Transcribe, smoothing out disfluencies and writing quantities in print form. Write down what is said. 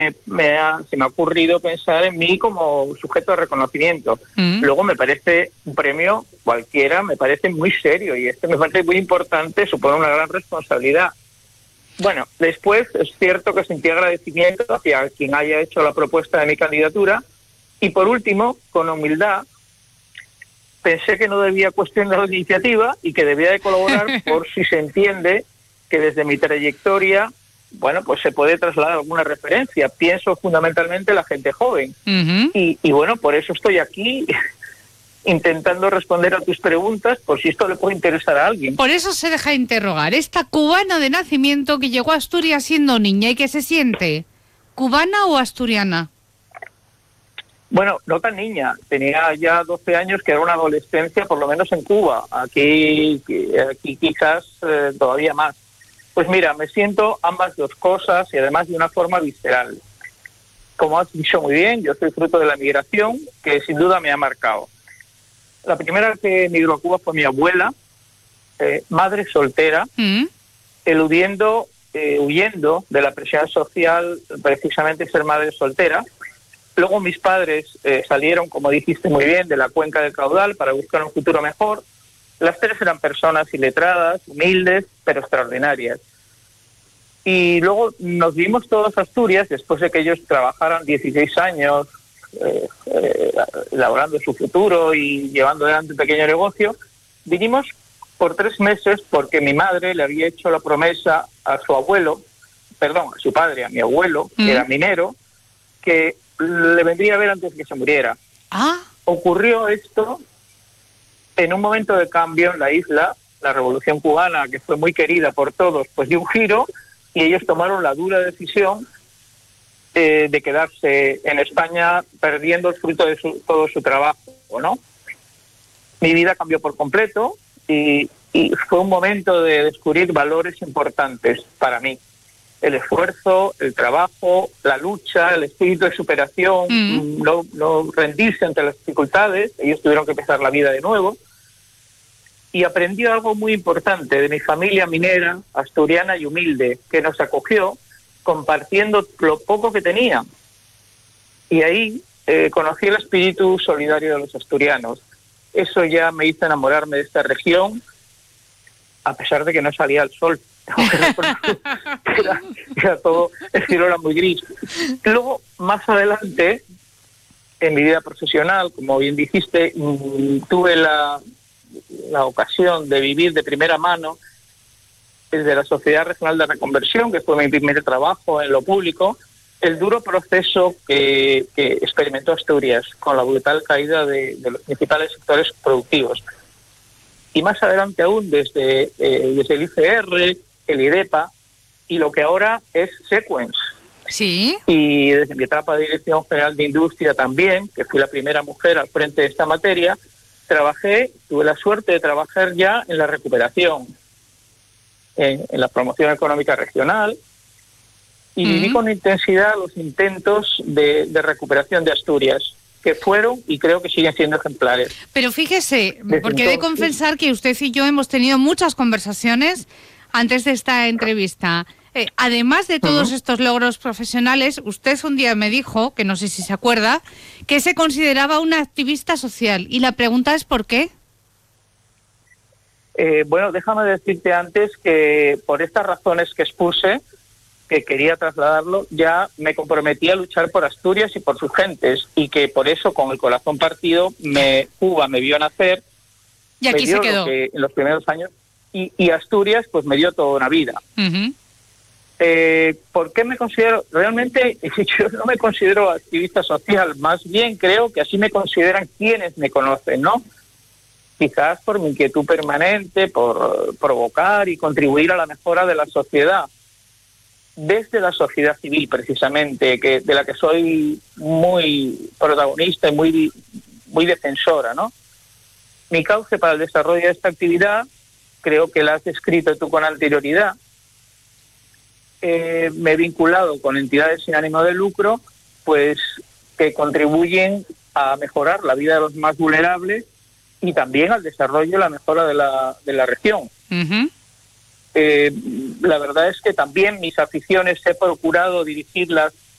se me ha ocurrido pensar en mí como sujeto de reconocimiento. Luego me parece un premio cualquiera, me parece muy serio y me parece muy importante, supone una gran responsabilidad. Bueno, después es cierto que sentí agradecimiento hacia quien haya hecho la propuesta de mi candidatura y por último, con humildad, pensé que no debía cuestionar la iniciativa y que debía de colaborar por si se entiende que desde mi trayectoria, bueno, pues se puede trasladar alguna referencia. Pienso fundamentalmente en la gente joven. Y bueno, por eso estoy aquí intentando responder a tus preguntas, por si esto le puede interesar a alguien. Por eso se deja interrogar. Esta cubana de nacimiento que llegó a Asturias siendo niña y que se siente, ¿cubana o asturiana? Bueno, no tan niña. Tenía ya 12 años, que era una adolescencia, por lo menos en Cuba. Aquí quizás todavía más. Pues mira, me siento ambas dos cosas y además de una forma visceral. Como has dicho muy bien, yo soy fruto de la migración, que sin duda me ha marcado. La primera que emigró a Cuba fue mi abuela, madre soltera, huyendo de la presión social, precisamente ser madre soltera. Luego mis padres salieron, como dijiste muy bien, de la cuenca del Caudal para buscar un futuro mejor. Las tres eran personas iletradas, humildes, pero extraordinarias. Y luego nos vimos todos a Asturias, después de que ellos trabajaran 16 años, elaborando su futuro y llevando adelante un pequeño negocio. Vinimos por 3 meses porque mi madre le había hecho la promesa a su padre, a mi abuelo, que era minero, que le vendría a ver antes de que se muriera. Ocurrió esto en un momento de cambio en la isla. La Revolución Cubana, que fue muy querida por todos, pues dio un giro y ellos tomaron la dura decisión de quedarse en España, perdiendo el fruto de todo su trabajo, ¿no? Mi vida cambió por completo y fue un momento de descubrir valores importantes para mí. El esfuerzo, el trabajo, la lucha, el espíritu de superación, no rendirse ante las dificultades. Ellos tuvieron que empezar la vida de nuevo. Y aprendí algo muy importante de mi familia minera, asturiana y humilde, que nos acogió compartiendo lo poco que tenía. Y ahí conocí el espíritu solidario de los asturianos. Eso ya me hizo enamorarme de esta región, a pesar de que no salía el sol. Era todo, el cielo era muy gris. Luego, más adelante, en mi vida profesional, como bien dijiste, tuve la ocasión de vivir de primera mano desde la Sociedad Regional de Reconversión, que fue mi primer trabajo en lo público, el duro proceso que experimentó Asturias con la brutal caída de los principales sectores productivos. Y más adelante aún desde el ICR, el IDEPA y lo que ahora es Sequens. Sí. Y desde mi etapa de Dirección General de Industria también, que fui la primera mujer al frente de esta materia, tuve la suerte de trabajar ya en la recuperación, en la promoción económica regional, y viví con intensidad los intentos de recuperación de Asturias, que fueron y creo que siguen siendo ejemplares. Pero fíjese, porque he de confesar que usted y yo hemos tenido muchas conversaciones antes de esta entrevista. Además de todos estos logros profesionales, usted un día me dijo, que no sé si se acuerda, que se consideraba una activista social. Y la pregunta es ¿por qué? Bueno, déjame decirte antes que por estas razones que expuse, que quería trasladarlo, ya me comprometí a luchar por Asturias y por sus gentes, y que por eso, con el corazón partido, Cuba me vio nacer, y aquí se quedó en los primeros años, y Asturias pues me dio toda una vida. ¿Por qué me considero? Realmente yo no me considero activista social, más bien creo que así me consideran quienes me conocen, ¿no? Quizás por mi inquietud permanente, por provocar y contribuir a la mejora de la sociedad, desde la sociedad civil precisamente, de la que soy muy protagonista y muy defensora, ¿no? Mi cauce para el desarrollo de esta actividad, creo que la has descrito tú con anterioridad. Me he vinculado con entidades sin ánimo de lucro, pues que contribuyen a mejorar la vida de los más vulnerables y también al desarrollo y la mejora de la región. La verdad es que también mis aficiones he procurado dirigirlas